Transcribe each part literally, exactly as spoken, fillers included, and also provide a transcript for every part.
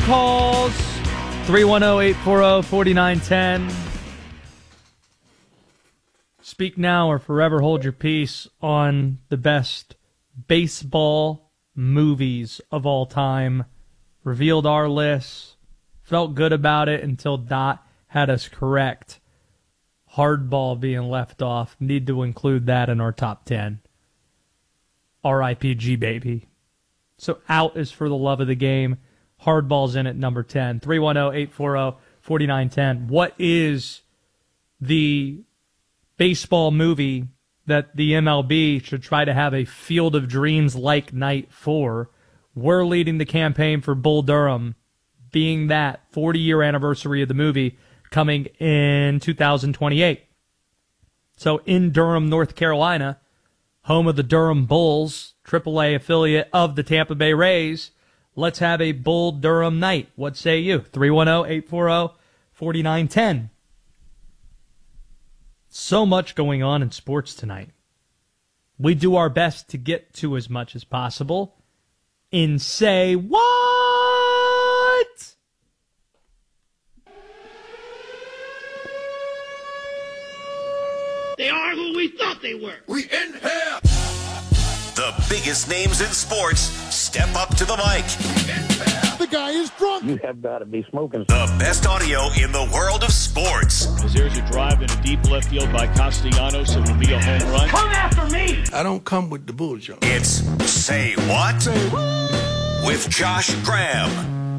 calls. three one zero, eight four zero, four nine one zero. Speak now or forever hold your peace on the best baseball movies of all time. Revealed our list. Felt good about it until Dot had us correct. Hardball being left off. Need to include that in our top ten. R I P G, baby. So Out is For the Love of the Game. Hardball's in at number ten. three one zero, eight four zero, four nine one zero. What is the baseball movie that the M L B should try to have a Field of Dreams-like night for? We're leading the campaign for Bull Durham, being that forty-year anniversary of the movie coming in two thousand twenty-eight. So in Durham, North Carolina, home of the Durham Bulls, triple A affiliate of the Tampa Bay Rays, let's have a Bull Durham night. What say you? three one zero, eight four zero, four nine one zero. So much going on in sports tonight. We do our best to get to as much as possible in Say What? They are who we thought they were. We in here. The biggest names in sports step up to the mic. The guy is drunk. You have got to be smoking. The best audio in the world of sports. As there's a drive in a deep left field by Castellanos, it will be a home run. Come after me! I don't come with the bullshit. It's Say What? Say what? With Josh Graham.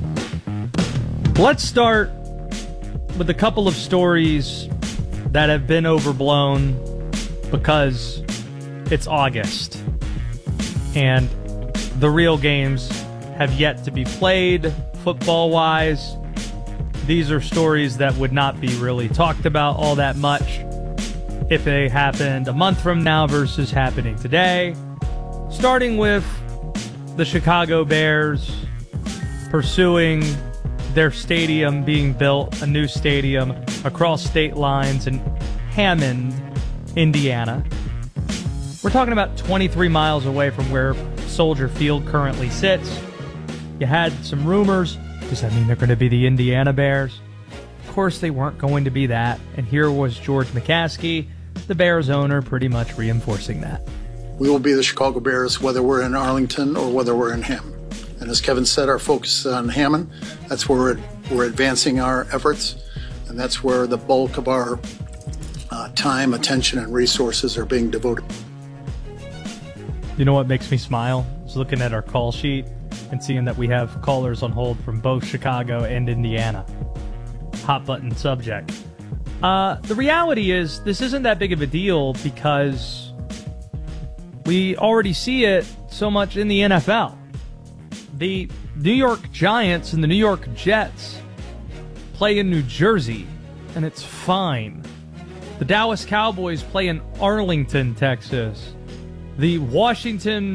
Let's start with a couple of stories that have been overblown because it's August and the real games have yet to be played football-wise. These are stories that would not be really talked about all that much if they happened a month from now versus happening today. Starting with the Chicago Bears pursuing their stadium being built, a new stadium across state lines in Hammond, Indiana. We're talking about twenty-three miles away from where Soldier Field currently sits. You had some rumors. Does that mean they're going to be the Indiana Bears? Of course they weren't going to be that. And here was George McCaskey, the Bears owner, pretty much reinforcing that. We will be the Chicago Bears whether we're in Arlington or whether we're in Hammond. And as Kevin said, our focus is on Hammond. That's where we're, we're advancing our efforts. And that's where the bulk of our uh, time, attention, and resources are being devoted. You know what makes me smile? I was looking at our call sheet and seeing that we have callers on hold from both Chicago and Indiana. Hot button subject. Uh, the reality is this isn't that big of a deal because we already see it so much in the N F L. The New York Giants and the New York Jets play in New Jersey, and it's fine. The Dallas Cowboys play in Arlington, Texas. The Washington